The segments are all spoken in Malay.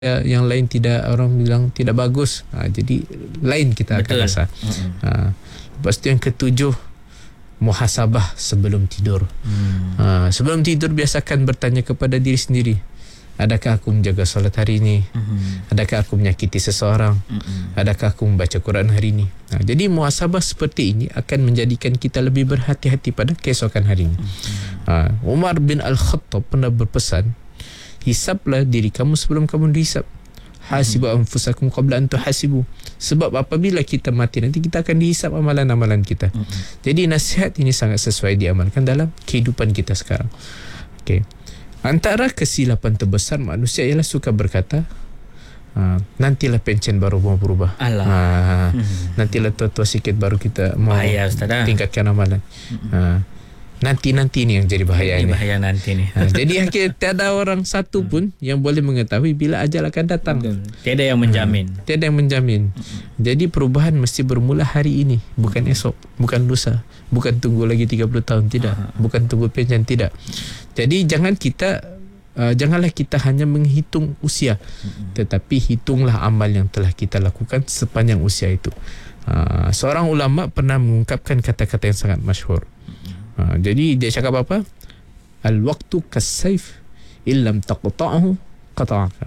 yang lain tidak, orang bilang tidak bagus. Jadi lain kita akan rasa. Lepas tu yang ketujuh, muhasabah sebelum tidur. Sebelum tidur biasakan bertanya kepada diri sendiri, adakah aku menjaga solat hari ini? Adakah aku menyakiti seseorang? Adakah aku membaca Quran hari ini? Jadi muhasabah seperti ini akan menjadikan kita lebih berhati-hati pada keesokan hari ini. Umar bin Al-Khattab pernah berpesan, hisablah diri kamu sebelum kamu dihisab. Hasibu anfusakum qabla an tuhasibu. Sebab apabila kita mati nanti kita akan dihisab amalan-amalan kita. Jadi nasihat ini sangat sesuai diamalkan dalam kehidupan kita sekarang. Okey. Antara kesilapan terbesar manusia ialah suka berkata, nantilah pencen baru mau berubah. Nantilah tua-tua sikit baru kita mau tingkatkan amalan. Nanti ni yang jadi bahaya ini. Bahaya nanti ni. Jadi akhirnya tiada orang satu pun yang boleh mengetahui bila ajal akan datang. Tiada yang menjamin. Tiada yang menjamin. Jadi perubahan mesti bermula hari ini, bukan esok, bukan lusa, bukan tunggu lagi 30 tahun, tidak. Bukan tunggu pensiun, tidak. Jadi janganlah kita hanya menghitung usia, tetapi hitunglah amal yang telah kita lakukan sepanjang usia itu. Seorang ulama pernah mengungkapkan kata-kata yang sangat masyhur. Jadi dia cakap apa? Al-waqtu kas-sayf illam taqta'hu qata'aka.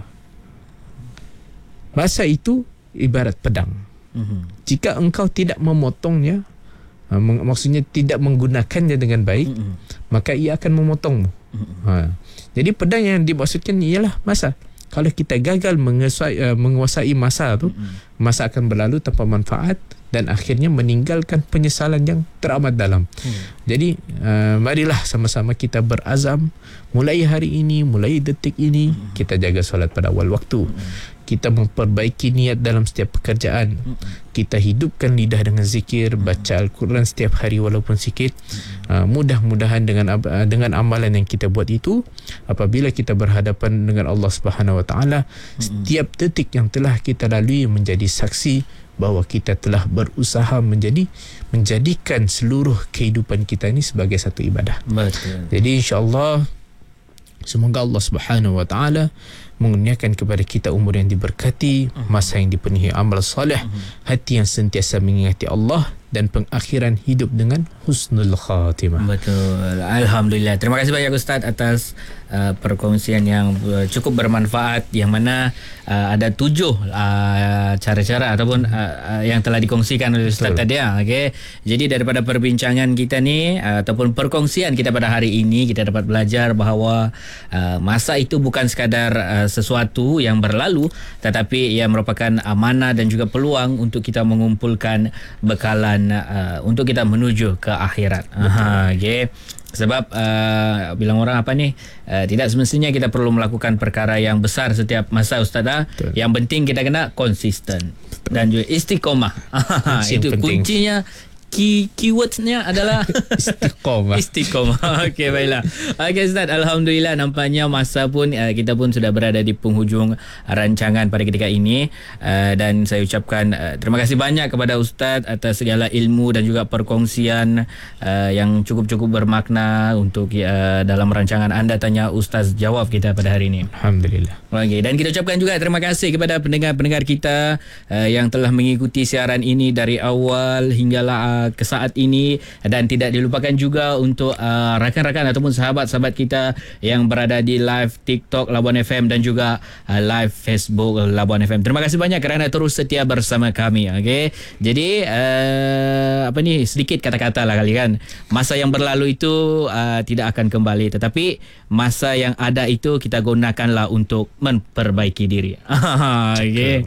Masa itu ibarat pedang. Jika engkau tidak memotongnya, maksudnya tidak menggunakannya dengan baik, maka ia akan memotongmu. Jadi pedang yang dimaksudkan ialah masa. Kalau kita gagal menguasai masa tu, masa akan berlalu tanpa manfaat dan akhirnya meninggalkan penyesalan yang teramat dalam. Jadi marilah sama-sama kita berazam, mulai hari ini, mulai detik ini kita jaga solat pada awal waktu. Kita memperbaiki niat dalam setiap pekerjaan. Kita hidupkan lidah dengan zikir, baca Al-Quran setiap hari walaupun sikit. Mudah-mudahan dengan amalan yang kita buat itu, apabila kita berhadapan dengan Allah Subhanahu Wa Taala, setiap detik yang telah kita lalui menjadi saksi bahawa kita telah berusaha menjadikan seluruh kehidupan kita ini sebagai satu ibadah. Betul. Jadi insya-Allah semoga Allah Subhanahu Wa Taala mengurniakan kepada kita umur yang diberkati, masa yang dipenuhi amal soleh, hati yang sentiasa mengingati Allah, dan pengakhiran hidup dengan husnul khatimah. Betul. Alhamdulillah. Terima kasih banyak Ustaz atas perkongsian yang cukup bermanfaat, yang mana ada 7 cara-cara ataupun yang telah dikongsikan oleh Ustaz tadi. Okay. Jadi daripada perbincangan kita ni ataupun perkongsian kita pada hari ini, kita dapat belajar bahawa masa itu bukan sekadar sesuatu yang berlalu, tetapi ia merupakan amanah dan juga peluang untuk kita mengumpulkan bekalan untuk kita menuju ke akhirat. Okay. Sebab bilang orang apa ni, tidak semestinya kita perlu melakukan perkara yang besar setiap masa Ustazah. Yang penting kita kena konsisten dan juga istiqomah. Itu kuncinya. Keywordsnya adalah istiqomah. Okey, baiklah. Okey Ustaz, alhamdulillah nampaknya masa pun kita pun sudah berada di penghujung rancangan pada ketika ini, dan saya ucapkan terima kasih banyak kepada Ustaz atas segala ilmu dan juga perkongsian yang cukup-cukup bermakna untuk dalam rancangan Anda Tanya Ustaz Jawab kita pada hari ini. Alhamdulillah. Okey, dan kita ucapkan juga terima kasih kepada pendengar-pendengar kita yang telah mengikuti siaran ini dari awal hinggalah ke saat ini, dan tidak dilupakan juga untuk rakan-rakan ataupun sahabat-sahabat kita yang berada di live TikTok Labuan FM dan juga live Facebook Labuan FM. Terima kasih banyak kerana terus setia bersama kami. Okey. Jadi sedikit kata-kata lah kali kan. Masa yang berlalu itu tidak akan kembali, tetapi masa yang ada itu kita gunakanlah untuk memperbaiki diri. Okey.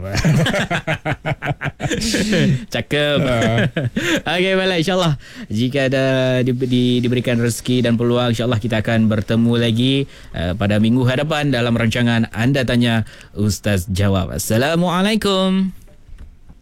Cakep. Okey, baiklah, insyaAllah jika ada diberikan rezeki dan peluang, insyaAllah kita akan bertemu lagi pada minggu hadapan dalam rancangan Anda Tanya Ustaz Jawab. Assalamualaikum.